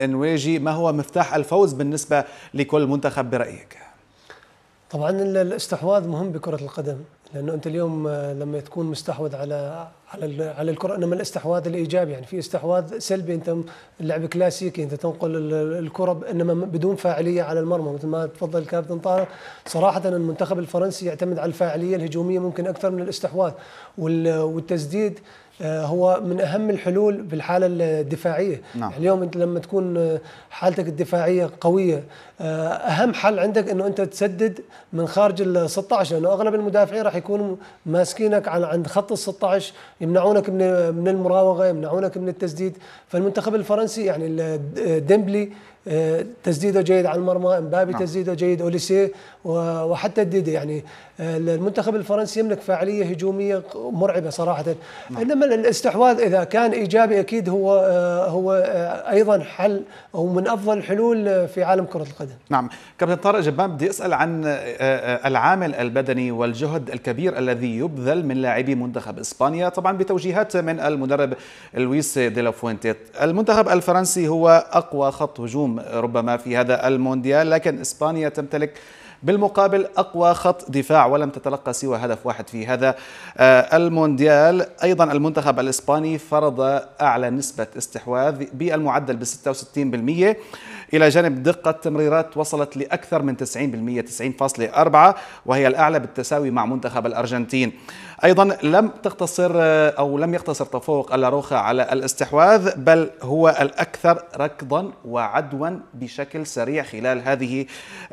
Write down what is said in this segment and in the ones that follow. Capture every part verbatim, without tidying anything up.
نواجي، ما هو مفتاح الفوز بالنسبة لكل منتخب برأيك؟ طبعا الاستحواذ مهم بكرة القدم، لأنه أنت اليوم لما تكون مستحوذ على على على الكرة، إنما الاستحواذ الإيجابي، يعني في استحواذ سلبي، أنت اللعب كلاسيكي، أنت تنقل الكرة إنما بدون فاعلية على المرمى، مثل ما تفضل الكابتن طارق. صراحة المنتخب الفرنسي يعتمد على الفاعلية الهجومية ممكن أكثر من الاستحواذ، والتسديد هو من أهم الحلول في الحالة الدفاعية. نعم. يعني اليوم أنت لما تكون حالتك الدفاعية قوية، أهم حل عندك أنه أنت تسدد من خارج ال ستة عشر، لأنه أغلب المدافعين راح يكونوا ماسكينك على عند خط ال ستة عشر، يمنعونك من من المراوغة، يمنعونك من التسديد. فالمنتخب الفرنسي يعني ديمبلي تسديده جيد على المرمى، امبابي نعم. تسديده جيد، اوليسيه وحتى الديدي. يعني المنتخب الفرنسي يملك فاعليه هجوميه مرعبه صراحه. نعم. انما الاستحواذ اذا كان ايجابي اكيد هو هو ايضا حل او من افضل الحلول في عالم كره القدم. نعم كابتن طارق جبان، بدي اسال عن العامل البدني والجهد الكبير الذي يبذل من لاعبي منتخب اسبانيا، طبعا بتوجيهات من المدرب لويس دي لا فوينتي. المنتخب الفرنسي هو اقوى خط هجوم ربما في هذا المونديال، لكن اسبانيا تمتلك بالمقابل أقوى خط دفاع ولم تتلقى سوى هدف واحد في هذا المونديال. أيضا المنتخب الإسباني فرض أعلى نسبة استحواذ بالمعدل ب ستة وستين بالمئة، إلى جانب دقة تمريرات وصلت لأكثر من تسعين بالمئة، تسعين فاصلة أربعة، وهي الأعلى بالتساوي مع منتخب الأرجنتين. أيضا لم تقتصر أو لم يقتصر تفوق الاروخا على الاستحواذ، بل هو الأكثر ركضا وعدوا بشكل سريع خلال هذه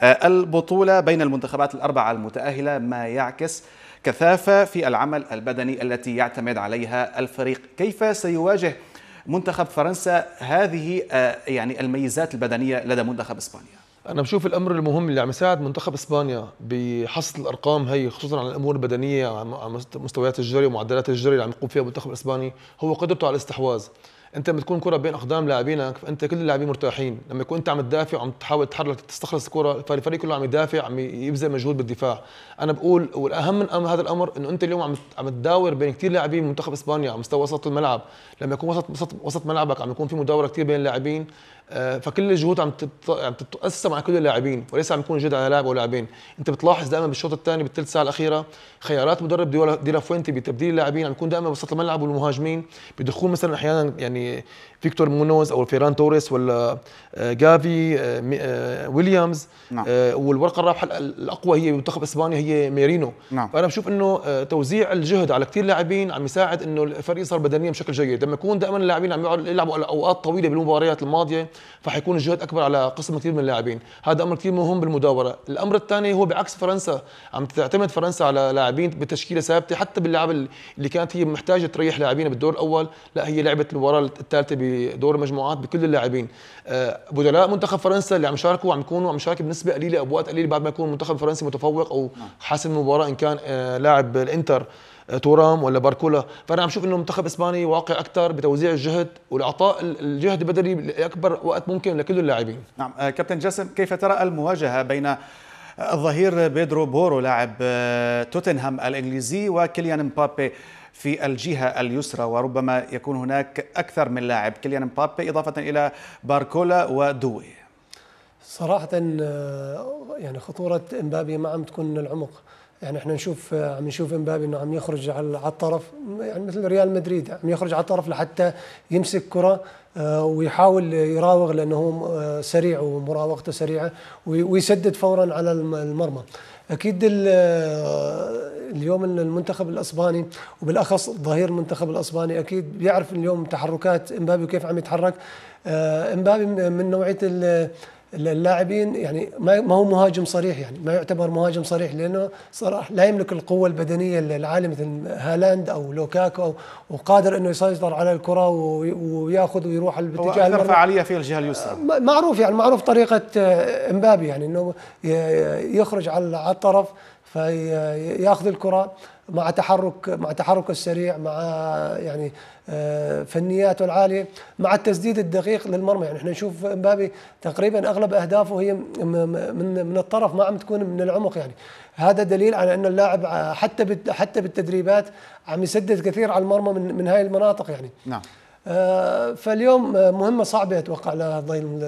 البطولة بين المنتخبات الأربعة المتأهلة، ما يعكس كثافة في العمل البدني التي يعتمد عليها الفريق. كيف سيواجه منتخب فرنسا هذه يعني الميزات البدنية لدى منتخب إسبانيا؟ أنا بشوف الأمر المهم اللي عم يساعد منتخب إسبانيا بحصة الأرقام هي، خصوصاً على الأمور البدنية، على مستويات الجري ومعدلات الجري اللي عم يقوم فيها المنتخب الإسباني، هو قدرته على الاستحواذ. انت لما تكون كره بين اقدام لاعبينك فانت كل اللاعبين مرتاحين. لما يكون انت عم تدافع وعم تحاول تتحرك تستخلص الكره، فالفريق كله عم يدافع، عم يبذل مجهود بالدفاع. انا بقول والاهم من هذا الامر انه انت اليوم عم عم تداور بين كثير لاعبين من منتخب اسبانيا على مستوى وسط الملعب. لما يكون وسط وسط, وسط ملعبك عم يكون في مداوره كثير بين اللاعبين، فكل الجهود عم عم تتقسم على كل اللاعبين وليس عم يكون جهد على لاعب او لاعبين. انت بتلاحظ دائما بالشوط الثاني بالثلث ساعه الاخيره خيارات مدرب دي لا فوينتي بتبديل اللاعبين عم يكون دائما وسط الملعب والمهاجمين بدخول مثلا احيانا يعني فيكتور مونوز او فيران توريس ولا جافي ويليامز. نعم. والورقه الرابحه الاقوى هي بمنتخب اسبانيا هي ميرينو. نعم. فانا بشوف انه توزيع الجهد على كثير لاعبين عم يساعد انه الفريق يصير بدنيا بشكل جيد. لما يكون دائما اللاعبين عم يلعبوا اوقات طويله بالمباريات الماضيه فحيكون الجهد اكبر على قسم كثير من اللاعبين. هذا امر كثير مهم بالمداوره. الامر الثاني هو بعكس فرنسا، عم تعتمد فرنسا على لاعبين بتشكيله ثابته، حتى باللعب اللي كانت هي محتاجه تريح لاعبين بالدور الاول، لا هي لعبت المباراه الثالثه بدور المجموعات بكل اللاعبين. بدلاء منتخب فرنسا اللي عم يشاركوا عم يكونوا عم يشاركوا بنسبه قليله او بوقت قليل بعد ما يكون المنتخب الفرنسي متفوق او حاسم المباراه، ان كان لاعب الانتر تورام ولا باركولا. فانا عم شوف انه المنتخب الاسباني واقع اكثر بتوزيع الجهد والاعطاء الجهد البدني لاكبر وقت ممكن لكل اللاعبين. نعم كابتن جاسم، كيف ترى المواجهه بين الظهير بيدرو بورو لاعب توتنهام الانجليزي وكيليان مبابي في الجهة اليسرى، وربما يكون هناك أكثر من لاعب، كيليان مبابي إضافة إلى باركولا ودوي؟ صراحة يعني خطورة مبابي ما عم تكون من العمق. يعني احنا نشوف عم نشوف مبابي انه عم يخرج على الطرف، يعني مثل ريال مدريد عم يخرج على الطرف لحتى يمسك كرة ويحاول يراوغ لانه هو سريع ومراوغته سريعة ويسدد فورا على المرمى. اكيد اليوم المنتخب الاسباني وبالاخص ظهير المنتخب الاسباني اكيد بيعرف اليوم تحركات امبابي وكيف عم يتحرك. امبابي من نوعيه اللاعبين يعني ما هو مهاجم صريح، يعني ما يعتبر مهاجم صريح لانه صراحه لا يملك القوه البدنيه العاليه مثل هالاند او لوكاكو، وقادر انه يسيطر على الكره وياخذ ويروح باتجاه المرمى. فعاليه في الجهه اليسرى. معروف يعني معروف طريقه امبابي، يعني انه يخرج على الطرف فياخذ الكره مع تحرك مع تحركه السريع، مع يعني فنياته العاليه، مع التسديد الدقيق للمرمى. يعني احنا نشوف امبابي تقريبا اغلب اهدافه هي من من الطرف، ما عم تكون من العمق. يعني هذا دليل على ان اللاعب حتى حتى بالتدريبات عم يسدد كثير على المرمى من من هاي المناطق. يعني نعم. آه، فاليوم مهمه صعبه اتوقع لهذين